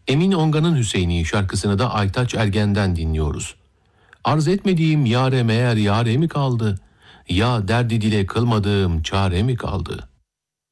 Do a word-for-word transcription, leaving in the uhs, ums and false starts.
Emin Ongan'ın Hüseyini şarkısını da Aytaç Ergen'den dinliyoruz. Arz etmediğim yâre meğer yâre mi kaldı? Ya derdi dile kılmadığım çare mi kaldı?